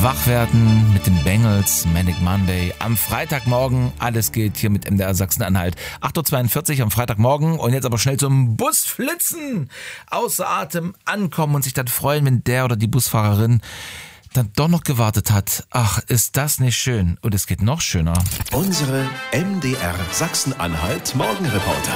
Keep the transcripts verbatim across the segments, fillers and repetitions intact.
Wach werden mit den Bengals, Manic Monday. Am Freitagmorgen, alles geht hier mit M D R Sachsen-Anhalt. acht Uhr zweiundvierzig am Freitagmorgen und jetzt aber schnell zum Bus flitzen. Außer Atem ankommen und sich dann freuen, wenn der oder die Busfahrerin dann doch noch gewartet hat. Ach, ist das nicht schön? Und es geht noch schöner. Unsere M D R Sachsen-Anhalt Morgenreporter.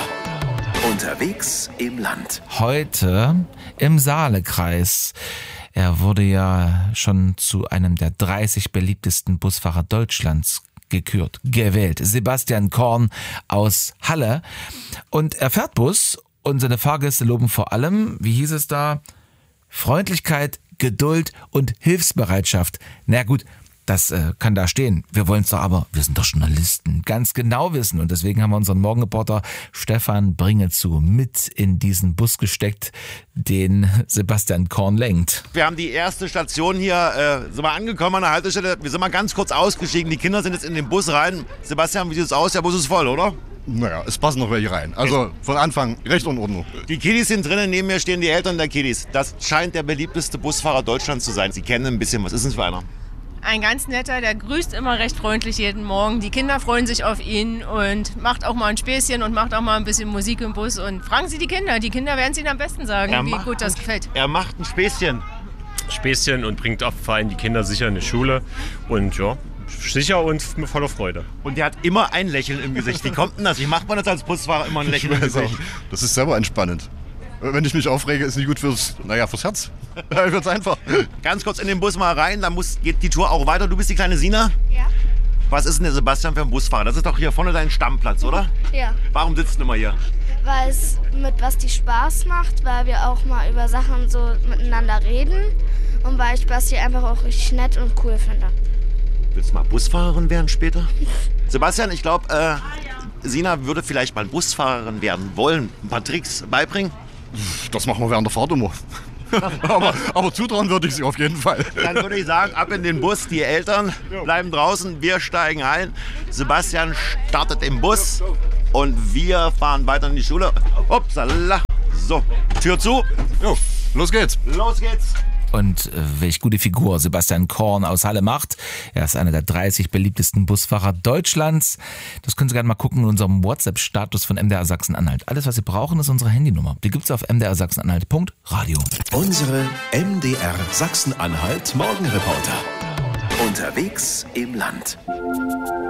Unterwegs im Land. Heute im Saalekreis. Er wurde ja schon zu einem der dreißig beliebtesten Busfahrer Deutschlands gekürt, gewählt. Sebastian Korn aus Halle. Und er fährt Bus und seine Fahrgäste loben vor allem, wie hieß es da, Freundlichkeit, Geduld und Hilfsbereitschaft. Na gut, das äh, kann da stehen. Wir wollen es doch aber, wir sind doch Journalisten, ganz genau wissen. Und deswegen haben wir unseren Morgenreporter Stefan Bringezu mit in diesen Bus gesteckt, den Sebastian Korn lenkt. Wir haben die erste Station hier, äh, sind wir angekommen an der Haltestelle. Wir sind mal ganz kurz ausgestiegen. Die Kinder sind jetzt in den Bus rein. Sebastian, wie sieht es aus? Der Bus ist voll, oder? Naja, es passen noch welche rein. Also von Anfang recht in Ordnung. Die Kiddies sind drinnen, neben mir stehen die Eltern der Kiddies. Das scheint der beliebteste Busfahrer Deutschlands zu sein. Sie kennen ein bisschen. Was ist denn für einer? Ein ganz netter, der grüßt immer recht freundlich jeden Morgen. Die Kinder freuen sich auf ihn und macht auch mal ein Späßchen und macht auch mal ein bisschen Musik im Bus. Und fragen Sie die Kinder, die Kinder werden es Ihnen am besten sagen, Er wie macht gut das gefällt. Er macht ein Späßchen. Späßchen und bringt auch vor allem die Kinder sicher in die Schule und ja, sicher und voller Freude. Und der hat immer ein Lächeln im Gesicht. Wie kommt denn das? Wie macht man das als Busfahrer, immer ein Lächeln im Ich weiß auch, Gesicht? das ist selber entspannend. Wenn ich mich aufrege, ist nicht gut fürs, naja, fürs Herz. Wird's einfach. Ganz kurz in den Bus mal rein, dann muss, geht die Tour auch weiter. Du bist die kleine Sina? Ja. Was ist denn der Sebastian für ein Busfahrer? Das ist doch hier vorne dein Stammplatz, oder? Ja, Warum sitzt du immer hier? weil es mit was die Spaß macht, weil wir auch mal über Sachen so miteinander reden und weil ich Basti einfach auch richtig nett und cool finde. Willst du mal Busfahrerin werden später? Sebastian, ich glaube, äh, Sina würde vielleicht mal Busfahrerin werden wollen. Ein paar Tricks beibringen? Das machen wir während der Fahrt immer. aber, aber zutrauen würde ich sie auf jeden Fall. Dann würde ich sagen, ab in den Bus. Die Eltern bleiben draußen, wir steigen ein. Sebastian startet im Bus und wir fahren weiter in die Schule. Upsala. So, Tür zu. Jo, los geht's. Los geht's. Und äh, welch gute Figur Sebastian Korn aus Halle macht. Er ist einer der dreißig beliebtesten Busfahrer Deutschlands. Das können Sie gerne mal gucken in unserem WhatsApp-Status von M D R Sachsen-Anhalt. Alles, was Sie brauchen, ist unsere Handynummer. Die gibt's auf m d r sachsen-anhalt punkt radio. Unsere M D R Sachsen-Anhalt Morgenreporter. Unterwegs im Land.